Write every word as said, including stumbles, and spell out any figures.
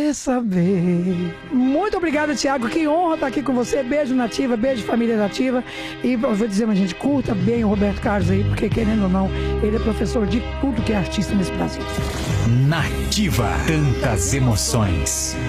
Quer saber. Muito obrigado, Thiago. Que honra estar aqui com você. Beijo, Nativa. Beijo, família Nativa. E eu vou dizer, uma gente, curta bem o Roberto Carlos aí, porque querendo ou não, ele é professor de tudo que é artista nesse Brasil. Nativa. Tantas emoções.